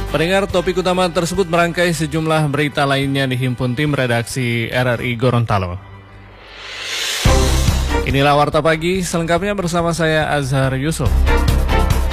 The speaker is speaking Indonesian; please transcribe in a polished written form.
Pendengar, topik utama tersebut merangkai sejumlah berita lainnya dihimpun tim redaksi RRI Gorontalo. Inilah Warta Pagi, selengkapnya bersama saya Azhar Yusuf.